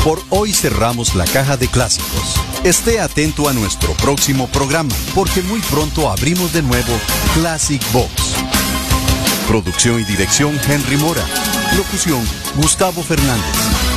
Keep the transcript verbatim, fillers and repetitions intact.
Por hoy cerramos la caja de clásicos. Esté atento a nuestro próximo programa, porque muy pronto abrimos de nuevo Classic Box. Producción y dirección Henry Mora. Locución Gustavo Fernández.